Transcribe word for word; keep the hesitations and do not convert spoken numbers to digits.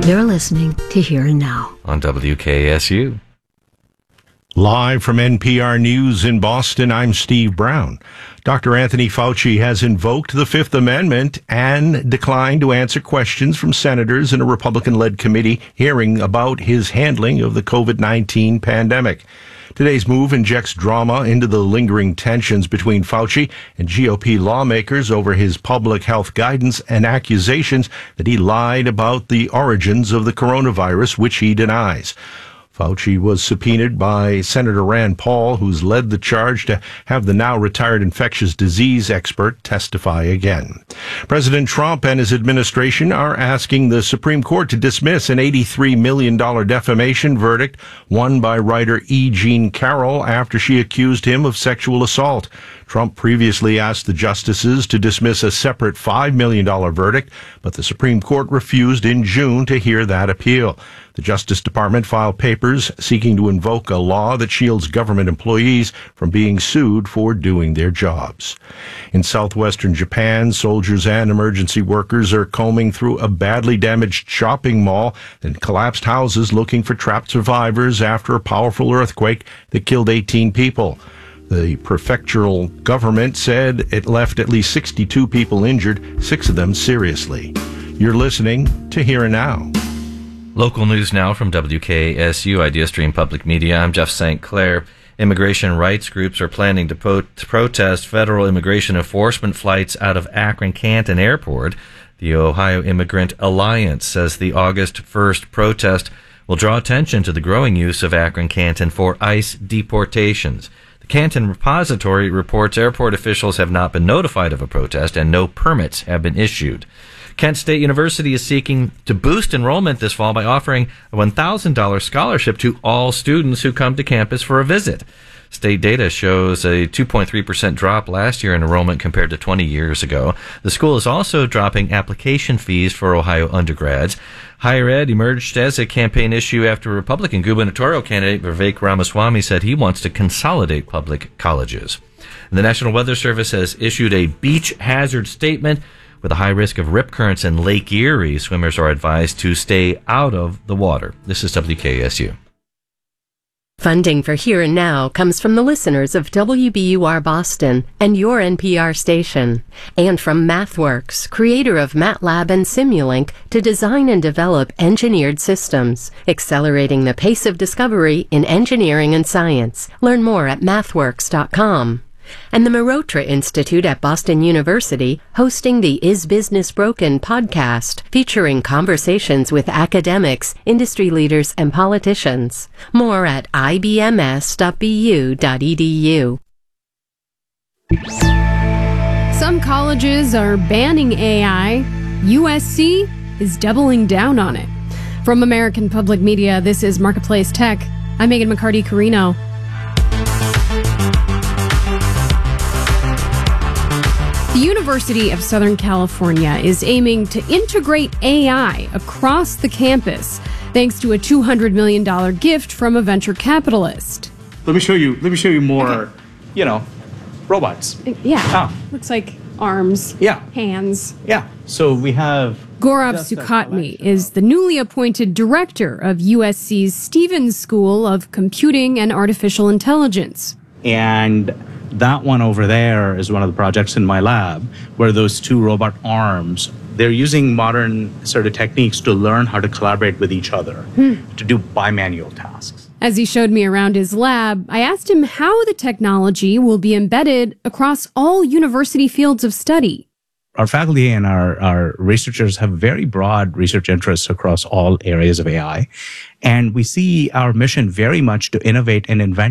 You're listening to Here and Now on W K S U. Live from N P R News in Boston, I'm Steve Brown. Doctor Anthony Fauci has invoked the Fifth Amendment and declined to answer questions from senators in a Republican-led committee hearing about his handling of the COVID nineteen pandemic. Today's move injects drama into the lingering tensions between Fauci and G O P lawmakers over his public health guidance and accusations that he lied about the origins of the coronavirus, which he denies. Fauci was subpoenaed by Senator Rand Paul, who's led the charge to have the now retired infectious disease expert testify again. President Trump and his administration are asking the Supreme Court to dismiss an eighty-three million dollars defamation verdict won by writer E. Jean Carroll after she accused him of sexual assault. Trump previously asked the justices to dismiss a separate five million dollars verdict, but the Supreme Court refused in June to hear that appeal. The Justice Department filed papers seeking to invoke a law that shields government employees from being sued for doing their jobs. In southwestern Japan, soldiers and emergency workers are combing through a badly damaged shopping mall and collapsed houses looking for trapped survivors after a powerful earthquake that killed eighteen people. The prefectural government said it left at least sixty-two people injured, six of them seriously. You're listening to Here and Now. Local news now from W K S U Idea Stream Public Media. I'm Jeff Saint Clair. Immigration rights groups are planning to, po- to protest federal immigration enforcement flights out of Akron-Canton Airport. The Ohio Immigrant Alliance says the August first protest will draw attention to the growing use of Akron-Canton for ICE deportations. The Canton Repository reports airport officials have not been notified of a protest and no permits have been issued. Kent State University is seeking to boost enrollment this fall by offering a one thousand dollars scholarship to all students who come to campus for a visit. State data shows a two point three percent drop last year in enrollment compared to twenty years ago. The school is also dropping application fees for Ohio undergrads. Higher ed emerged as a campaign issue after Republican gubernatorial candidate Vivek Ramaswamy said he wants to consolidate public colleges. And the National Weather Service has issued a beach hazard statement. With a high risk of rip currents in Lake Erie, swimmers are advised to stay out of the water. This is W K S U. Funding for Here and Now comes from the listeners of W B U R Boston and your N P R station, and from MathWorks, creator of MATLAB and Simulink, to design and develop engineered systems, accelerating the pace of discovery in engineering and science. Learn more at mathworks dot com. And the Marotra Institute at Boston University, hosting the Is Business Broken podcast, featuring conversations with academics, industry leaders, and politicians. More at I B M S dot B U dot E D U. Some colleges are banning A I. U S C is doubling down on it. From American Public Media, this is Marketplace Tech. I'm Megan McCarty-Carino. The University of Southern California is aiming to integrate A I across the campus thanks to a two hundred million dollars gift from a venture capitalist. Let me show you, let me show you more, okay. you know, robots. Yeah, oh. Looks like arms, yeah. hands. Yeah, so we have... Gaurav Sukhatme is the newly appointed director of U S C's Stevens School of Computing and Artificial Intelligence. And that one over there is one of the projects in my lab where those two robot arms, they're using modern sort of techniques to learn how to collaborate with each other, hmm. to do bimanual tasks. As he showed me around his lab, I asked him how the technology will be embedded across all university fields of study. Our faculty and our, our researchers have very broad research interests across all areas of A I. And we see our mission very much to innovate and invent